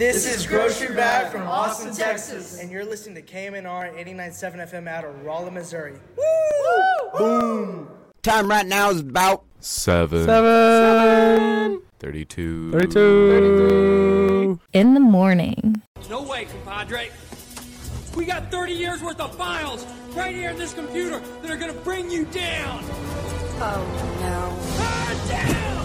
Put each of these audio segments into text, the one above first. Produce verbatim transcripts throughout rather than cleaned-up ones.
This is Grocery Bag from Austin, Texas. And you're listening to K M N R eighty-nine point seven F M out of Rolla, Missouri. Woo! Boom! Time right now is about Seven. Seven. Thirty-two. Thirty-two. Thirty-two. In the morning. No way, compadre. We got thirty years worth of files right here in this computer that are gonna bring you down. Oh, no. Ah, down!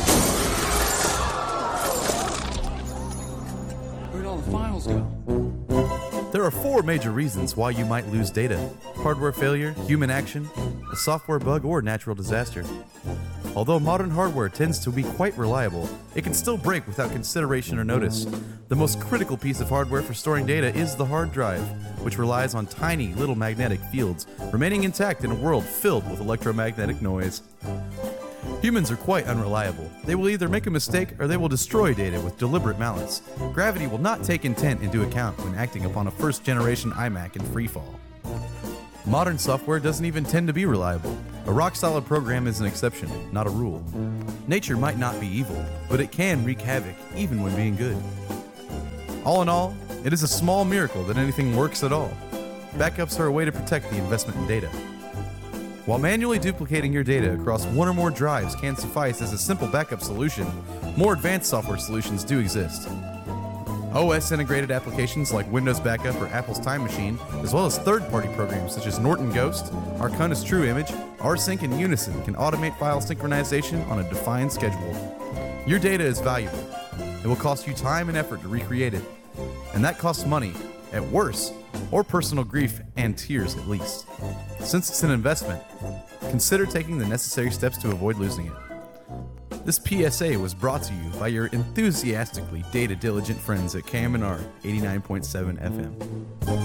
Where'd all the files go? There are four major reasons why you might lose data: hardware failure, human action, a software bug, or natural disaster. Although modern hardware tends to be quite reliable, it can still break without consideration or notice. The most critical piece of hardware for storing data is the hard drive, which relies on tiny little magnetic fields remaining intact in a world filled with electromagnetic noise. Humans are quite unreliable. They will either make a mistake or they will destroy data with deliberate malice. Gravity will not take intent into account when acting upon a first-generation iMac in freefall. Modern software doesn't even tend to be reliable. A rock-solid program is an exception, not a rule. Nature might not be evil, but it can wreak havoc, even when being good. All in all, it is a small miracle that anything works at all. Backups are a way to protect the investment in data. While manually duplicating your data across one or more drives can suffice as a simple backup solution, more advanced software solutions do exist. O S-integrated applications like Windows Backup or Apple's Time Machine, as well as third-party programs such as Norton Ghost, Arconis TrueImage, rsync, and Unison can automate file synchronization on a defined schedule. Your data is valuable. It will cost you time and effort to recreate it. And that costs money, at worst, or personal grief and tears at least. Since it's an investment, consider taking the necessary steps to avoid losing it. This P S A was brought to you by your enthusiastically data-diligent friends at K M N R eighty-nine point seven F M.